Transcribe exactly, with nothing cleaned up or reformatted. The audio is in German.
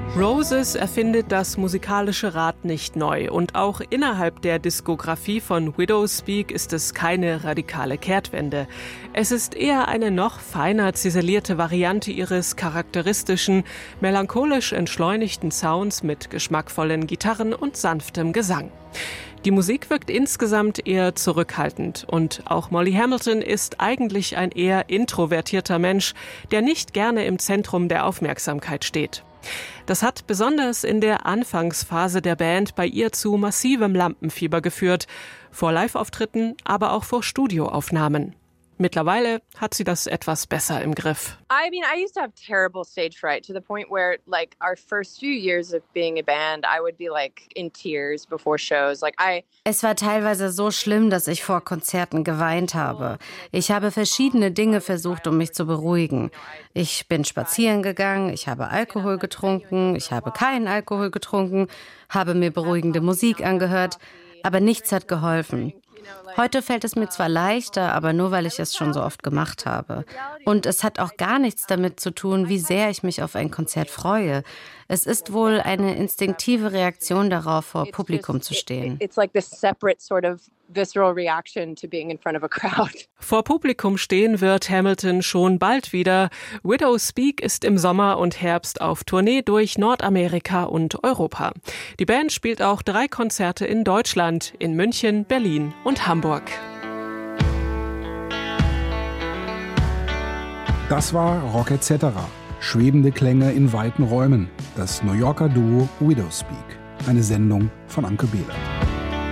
Roses erfindet das musikalische Rad nicht neu und auch innerhalb der Diskografie von Widowspeak ist es keine radikale Kehrtwende. Es ist eher eine noch feiner ziselierte Variante ihres charakteristischen, melancholisch entschleunigten Sounds mit geschmackvollen Gitarren und sanftem Gesang. Die Musik wirkt insgesamt eher zurückhaltend und auch Molly Hamilton ist eigentlich ein eher introvertierter Mensch, der nicht gerne im Zentrum der Aufmerksamkeit steht. Das hat besonders in der Anfangsphase der Band bei ihr zu massivem Lampenfieber geführt, vor Live-Auftritten, aber auch vor Studioaufnahmen. Mittlerweile hat sie das etwas besser im Griff. I mean, I used to have terrible stage fright to the point where, like, our first few years of being a band, I would be, like, in tears before shows. Like, I Es war teilweise so schlimm, dass ich vor Konzerten geweint habe. Ich habe verschiedene Dinge versucht, um mich zu beruhigen. Ich bin spazieren gegangen, ich habe Alkohol getrunken, ich habe keinen Alkohol getrunken, habe mir beruhigende Musik angehört, aber nichts hat geholfen. Heute fällt es mir zwar leichter, aber nur, weil ich es schon so oft gemacht habe. Und es hat auch gar nichts damit zu tun, wie sehr ich mich auf ein Konzert freue. Es ist wohl eine instinktive Reaktion darauf, vor Publikum zu stehen. Vor Publikum stehen wird Hamilton schon bald wieder. Widowspeak ist im Sommer und Herbst auf Tournee durch Nordamerika und Europa. Die Band spielt auch drei Konzerte in Deutschland, in München, Berlin und Hamburg. Das war Rock et cetera. Schwebende Klänge in weiten Räumen. Das New Yorker Duo Widowspeak. Eine Sendung von Anke Behlert.